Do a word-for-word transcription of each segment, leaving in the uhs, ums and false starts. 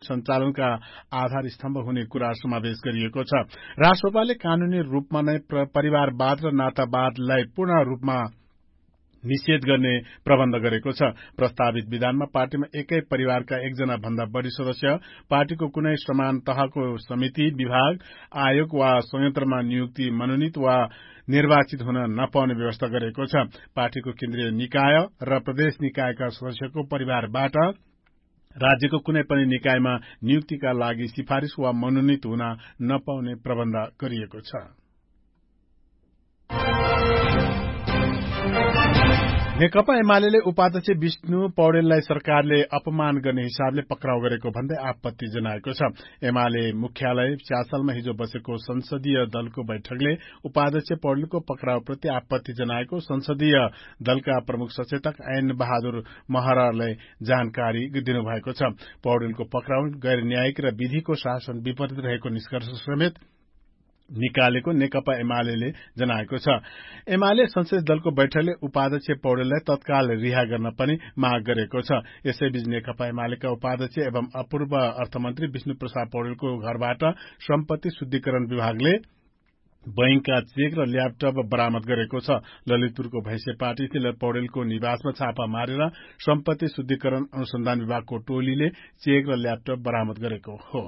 सञ्चालनका आधार स्तम्भ हुने कुरा समावेश गरिएको छ। राष्ट्रसभाले कानूनी रूपमा नै परिवारवाद र नातावादलाई पूर्ण रूपमा निषेध गर्ने प्रबन्ध गरेको छ। प्रस्तावित विधानमा पार्टीमा एकै परिवारका एकजना भन्दा बढ़ी सदस्य, पार्टीको कुनै समान तहको समिति, विभाग, आयोग वा संयन्त्रमा नियुक्ति, मनोनित वा निर्वाचित हुन नपाउने व्यवस्था गरेको छ। पार्टीको केन्द्रीय निकाय र प्रदेश निकायका सदस्यको परिवारबाट राज्यको कुनै पनि निकायमा नियुक्तिका लागि सिफारिश वा मनोनित हुन नपाउने प्रबन्ध गरिएको छ। नेकपा एमाले उपाध्यक्ष विष्णु पौडेललाई सरकारले अपमान गर्ने हिसाबले पक्राउ गरेको भन्दै आपत्ति जनाएको छ। एमाले मुख्यालय च्यासलमा हिजो बसेको संसदीय दलको बैठकले उपाध्यक्ष पौडेलको पक्राउप्रति आपत्ति जनाएको संसदीय दलका प्रमुख सचेतक ऐन बहादुर महराले जानकारी दिनुभएको छ। पौडेलको पक्राउ गैर न्यायिक र विधिको शासन विपरीत रहेको निष्कर्ष समेत निकालेको नेकपा एमाले जनाएको छ। एमाले संसदीय दलको बैठकले उपाध्यक्ष पौडेललाई तत्काल रिहा गर्न पनि माग गरेको छ। यसैबीच नेकपा एमालेका उपाध्यक्ष एवं अपूर्व अर्थमन्त्री विष्णु प्रसाद पौडेलको घरबाट सम्पत्ति शुद्धिकरण विभागले बैंकका चेक र ल्यापटप बरामद गरेको छ। ललितपुरको भैंसे पार्टीले पौडेलको निवासमा छापा मारेर सम्पत्ति शुद्धिकरण अनुसन्धान विभागको टोलीले चेक र ल्यापटप बरामद गरेको हो।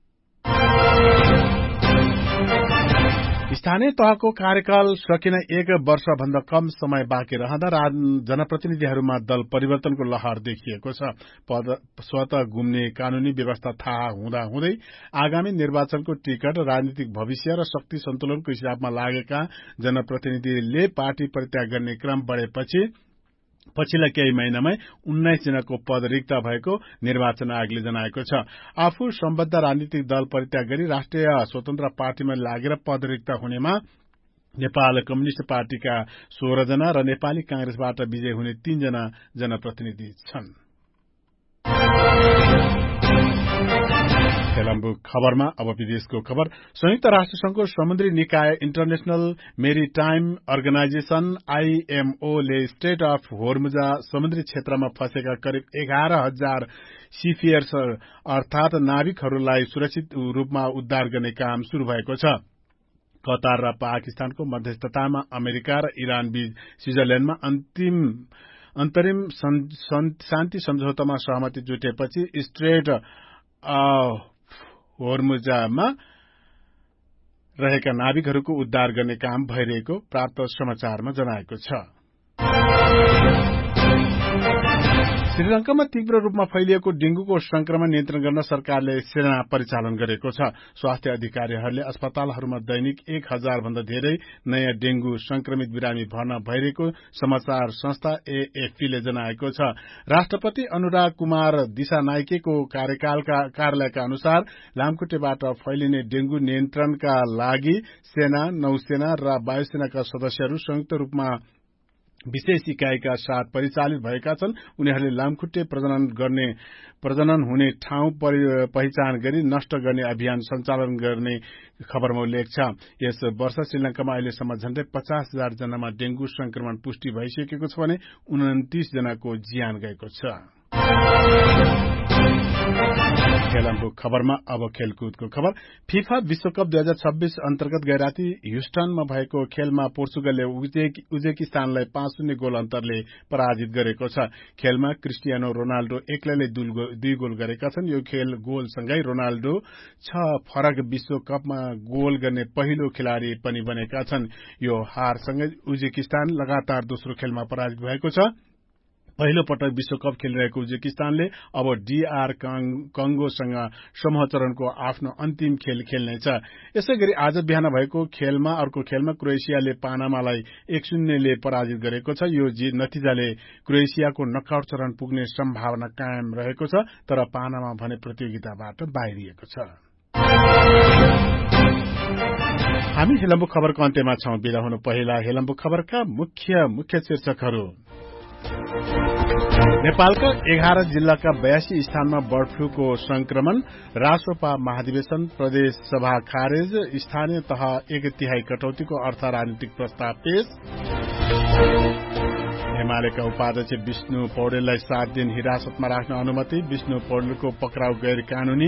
स्थानीय तहको कार्यकाल सकिन एक वर्षभन्दा कम समय बाँकी रहँदा जनप्रतिनिधिहरूमा दल परिवर्तनको लहर देखिएको छ। स्वतः घुम्ने कानूनी व्यवस्था थाहा हुँदा हुँदै आगामी निर्वाचनको टिकट, राजनीतिक भविष्य र शक्ति सन्तुलनको हिसाबमा लागेका जनप्रतिनिधिले पार्टी परित्याग गर्ने क्रम बढेपछि पछिल्ला केही महिनामै उन्नाइस जनाको पद रिक्त भएको निर्वाचन आयोगले जनाएको छ। आफू सम्बद्ध राजनीतिक दल परित्याग गरी राष्ट्रिय स्वतन्त्र पार्टीमा लागेर पद रिक्त हुनेमा नेपाल कम्युनिष्ट पार्टीका सोह्र जना र नेपाली कांग्रेसबाट विजय हुने तीन जना जनप्रतिनिधि छन्। तेलम्बु खबरमा अब विदेशको खबर। संयुक्त राष्ट्र संघको समुद्री निकाय इन्टरनेशनल मेरीटाइम अर्गनाइजेशन आईएमओ ले स्ट्रेट अफ होर्मुजा समुद्री क्षेत्रमा फँसेका करिब एघार हजार सीफियर्स अर्थात नाविकहरूलाई सुरक्षित रूपमा उद्धार गर्ने काम शुरू भएको छ। कतार र पाकिस्तानको मध्यस्थतामा अमेरिका र इरान बीच स्विजरल्याण्डमा अन्तिम अन्तरिम शान्ति सम्झौतामा सहमति जुटेपछि स्ट्रेट होर्मुजामा रहेका नाविकहरूको उद्धार गर्ने काम भइरहेको प्राप्त समाचारमा जनाएको छ। श्रीलंकामा तीव्र रूपमा फैलिएको डेंगूको संक्रमण नियन्त्रण गर्न सरकारले सेना परिचालन गरेको छ। स्वास्थ्य अधिकारीहरूले अस्पतालहरूमा दैनिक एक हजार भन्दा धेरै नयाँ डेंगू संक्रमित बिरामी भर्ना भइरहेको समाचार संस्था एएफपीले जनाएको छ। राष्ट्रपति अनुराग कुमार दिशानायकेको कार्यकालका कार्यालयका अनुसार लामखुट्टेबाट फैलिने डेंगू नियन्त्रणका लागि सेना, नौसेना र वायुसेनाका सदस्यहरू संयुक्त रूपमा विशेष इकाईका साथ परिचालित भएका छन्। उनीहरूले लामखुट्टे प्रजनन गर्ने प्रजनन हुने ठाउँ पहिचान गरी नष्ट गर्ने अभियान सञ्चालन गर्ने खबरमा उल्लेख छ। यस वर्ष श्रीलंकामा अहिलेसम्म झण्डै पचास हजार जनामा डेंगू संक्रमण पुष्टि भइसकेको छ भने उन्तिस जनाको ज्यान गएको छ। खेलको खबरमा अब खेलकुदको खबर। फिफा विश्वकप दुई हजार छब्बीस अन्तर्गत गैराती ह्युस्टनमा भएको खेलमा पोर्चुगलले उज्बेकिस्तानलाई पाँच शून्य गोल अन्तरले पराजित गरेको छ। खेलमा क्रिस्टियानो रोनाल्डो एक्लैले दुई गोल गरेका छन्। यो खेल गोलसँगै रोनाल्डो छ फरक विश्वकपमा गोल गर्ने पहिलो खेलाड़ी पनि बनेका छन्। यो हारसँगै उज्बेकिस्तान लगातार दोस्रो खेलमा पराजित भएको छ। पहिलो पटक विश्वकप खेलिरहेको उज्बेकिस्तानले अब डीआर कंगोसँग समूह चरणको आफ्नो अन्तिम खेल खेल्नेछ। यसैगरी आज बिहान भएको खेलमा अर्को खेलमा क्रोएसियाले पानामालाई एक शून्यले पराजित गरेको छ। यो नतिजाले क्रोएसियाको नकआउट चरण पुग्ने सम्भावना कायम रहेको छ, तर पानामा भने प्रतियोगिताबाट बाहिरिएको छ। हामी हेलम्बु खबरको अन्त्यमा छौं। बिदा हुनु पहिला हेलम्बु खबरका मुख्य मुख्य शीर्षकहरू। नेपालका एघार जिल्लाका बयासी स्थानमा बर्ड फ्लूको संक्रमण, राष्ट्रपा महाधिवेशन प्रदेश सभा खारेज, स्थानीय तह एक तिहाई कटौतीको अर्थ राजनीतिक प्रस्ताव पेश, एमालेका उपाध्यक्ष विष्णु पौडेललाई सात दिन हिरासतमा राख्न अनुमति, विष्णु पौडेलको पक्राउ गैर कानूनी,